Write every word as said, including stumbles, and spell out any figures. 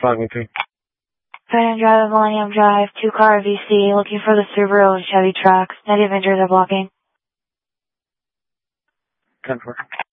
five one two. Phantom Drive, Millennium Drive, two-car V C, looking for the Subaru and Chevy trucks. Native Injuries are blocking. ten four.